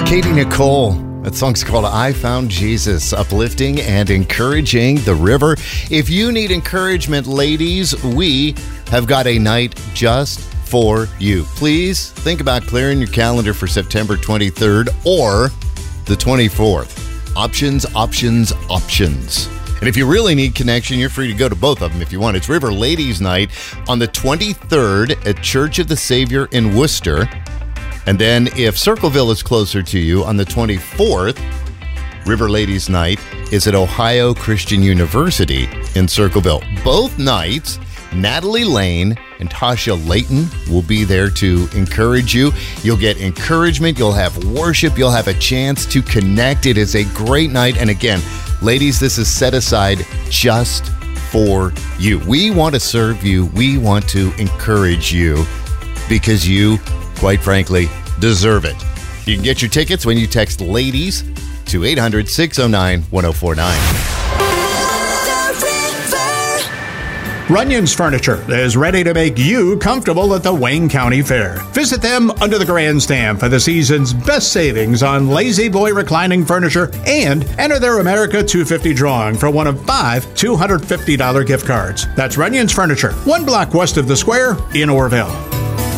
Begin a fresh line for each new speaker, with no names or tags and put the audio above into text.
Katie Nicole. That song's called I Found Jesus, uplifting and encouraging the river. If you need encouragement, ladies, we have got a night just for you. Please think about clearing your calendar for September 23rd or the 24th. Options, options, options. And if you really need connection, you're free to go to both of them if you want. It's River Ladies Night on the 23rd at Church of the Savior in Worcester. And then if Circleville is closer to you, on the 24th, River Ladies Night is at Ohio Christian University in Circleville. Both nights, Natalie Lane and Tasha Layton will be there to encourage you. You'll get encouragement. You'll have worship. You'll have a chance to connect. It is a great night. And again, ladies, this is set aside just for you. We want to serve you. We want to encourage you because you, quite frankly, deserve it. You can get your tickets when you text LADIES to 800-609-1049.
Runyon's Furniture is ready to make you comfortable at the Wayne County Fair. Visit them under the grandstand for the season's best savings on Lazy Boy reclining furniture and enter their America 250 drawing for one of 5 $250 gift cards. That's Runyon's Furniture, 1 block west of the square in Orville.